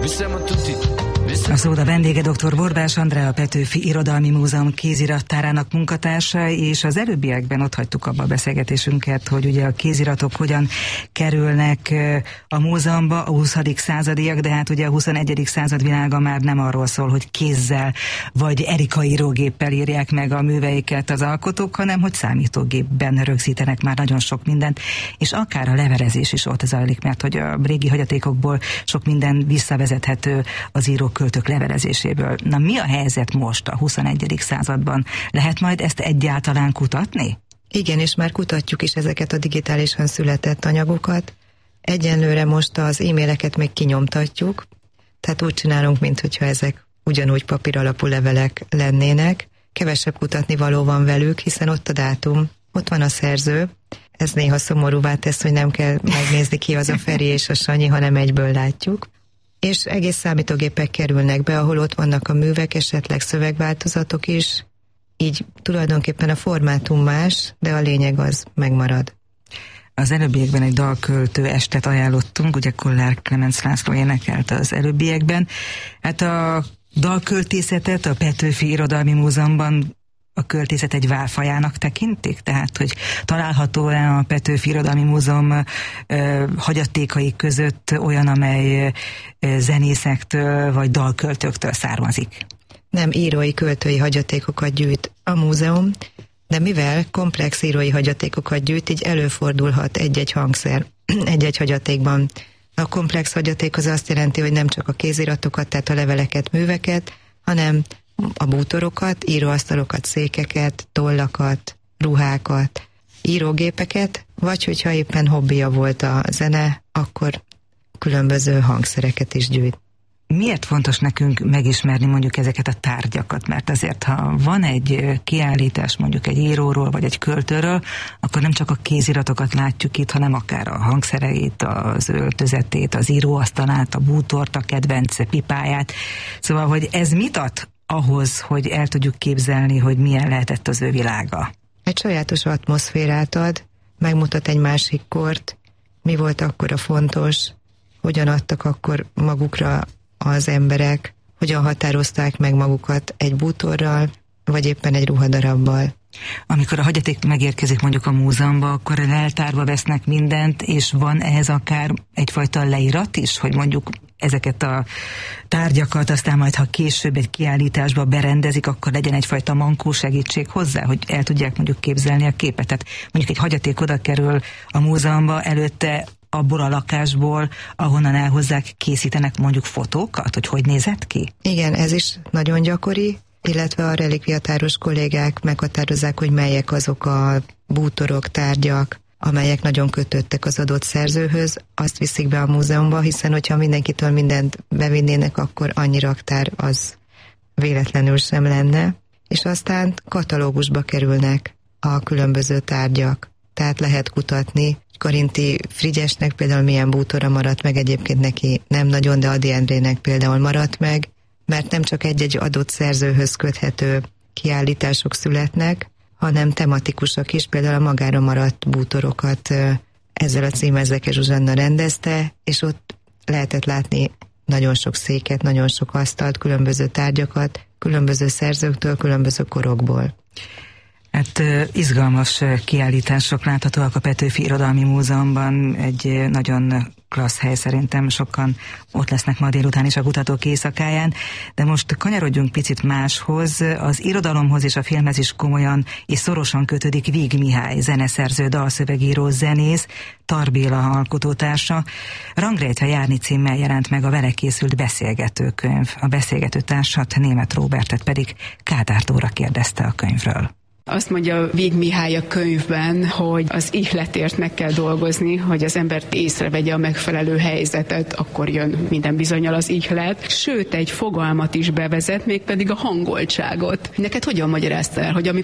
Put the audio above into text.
A szóda vendége dr. Borbás Andrea, a Petőfi Irodalmi Múzeum kézirattárának munkatársa, és az előbbiekben ott hagytuk abba a beszélgetésünket, hogy ugye a kéziratok hogyan kerülnek a múzeumba, a 20. századiak, de hát ugye a 21. század világa már nem arról szól, hogy kézzel vagy Erika írógéppel írják meg a műveiket az alkotók, hanem hogy számítógépben rögzítenek már nagyon sok mindent, és akár a levelezés is ott zajlik, mert hogy a régi hagyatékokból sok minden visszavezethető az írók-költők levelezéséből. Na, mi a helyzet most a 21. században? Lehet majd ezt egyáltalán kutatni? Igen, és már kutatjuk is ezeket a digitálisan született anyagokat. Egyenlőre most az e-maileket még kinyomtatjuk, tehát úgy csinálunk, mintha ezek ugyanúgy papíralapú levelek lennének. Kevesebb kutatni való van velük, hiszen ott a dátum, ott van a szerző. Ez néha szomorúvá tesz, hogy nem kell megnézni, ki az a Feri és a Sanyi, hanem egyből látjuk. És egész számítógépek kerülnek be, ahol ott vannak a művek, esetleg szövegváltozatok is, így tulajdonképpen a formátum más, de a lényeg az megmarad. Az előbbiekben egy dalköltő estet ajánlottunk, ugye Kollár Klemenc László énekelte az előbbiekben. Hát a dalköltészetet a Petőfi Irodalmi Múzeumban a költészet egy válfajának tekintik? Tehát, hogy található-e a Petőfi Irodalmi Múzeum hagyatékai között olyan, amely zenészektől vagy dalköltőktől származik? Nem, írói, költői hagyatékokat gyűjt a múzeum, de mivel komplex írói hagyatékokat gyűjt, így előfordulhat egy-egy hangszer, egy-egy hagyatékban. A komplex hagyaték az azt jelenti, hogy nem csak a kéziratokat, tehát a leveleket, műveket, hanem a bútorokat, íróasztalokat, székeket, tollakat, ruhákat, írógépeket, vagy hogyha éppen hobbija volt a zene, akkor különböző hangszereket is gyűjt. Miért fontos nekünk megismerni mondjuk ezeket a tárgyakat? Mert azért, ha van egy kiállítás mondjuk egy íróról vagy egy költőről, akkor nem csak a kéziratokat látjuk itt, hanem akár a hangszereit, az öltözetét, az íróasztalát, a bútort, a kedvenc pipáját. Szóval, hogy ez mit ad ahhoz, hogy el tudjuk képzelni, hogy milyen lehetett az ő világa? Egy sajátos atmoszférát ad, megmutat egy másik kort, mi volt akkora fontos, hogyan adtak akkor magukra az emberek, hogyan határozták meg magukat egy bútorral, vagy éppen egy ruhadarabbal. Amikor a hagyaték megérkezik mondjuk a múzeumba, akkor leltárba vesznek mindent, és van ehhez akár egyfajta leírat is, hogy mondjuk ezeket a tárgyakat aztán majd, ha később egy kiállításba berendezik, akkor legyen egyfajta mankó segítség hozzá, hogy el tudják mondjuk képzelni a képet. Tehát mondjuk egy hagyaték oda kerül a múzeumba, előtte abból a lakásból, ahonnan elhozzák, készítenek mondjuk fotókat, hogy nézett ki? Igen, ez is nagyon gyakori, illetve a relikviatáros kollégák meghatározzák, hogy melyek azok a bútorok, tárgyak, amelyek nagyon kötöttek az adott szerzőhöz, azt viszik be a múzeumba, hiszen hogyha mindenkitől mindent bevinnének, akkor annyi raktár az véletlenül sem lenne, és aztán katalógusba kerülnek a különböző tárgyak, tehát lehet kutatni. Karinti Frigyesnek például milyen bútora maradt meg, egyébként neki nem nagyon, de Ady Endrének például maradt meg, mert nem csak egy-egy adott szerzőhöz köthető kiállítások születnek, hanem tematikusak is, például a magára maradt bútorokat ezzel a címmel Zeke Zsuzsanna rendezte, és ott lehetett látni nagyon sok széket, nagyon sok asztalt, különböző tárgyakat, különböző szerzőktől, különböző korokból. Hát izgalmas kiállítások láthatóak a Petőfi Irodalmi Múzeumban, egy nagyon klassz hely, szerintem sokan ott lesznek ma délután is a kutatók éjszakáján, de most kanyarodjunk picit máshoz. Az irodalomhoz és a filmhez is komolyan és szorosan kötődik Víg Mihály, zeneszerző, dalszövegíró, zenész, Tar Béla alkotótársa. Rangrejtve járni címmel jelent meg a vele készült beszélgetőkönyv. A beszélgető társat, Németh Róbertet pedig Kádár Dóra kérdezte a könyvről. Azt mondja Víg Mihály a könyvben, hogy az ihletért meg kell dolgozni, hogy az ember észrevegye a megfelelő helyzetet, akkor jön minden bizonnyal az ihlet. Sőt, egy fogalmat is bevezet, mégpedig a hangoltságot. Neked hogyan magyarázta el, hogy amikor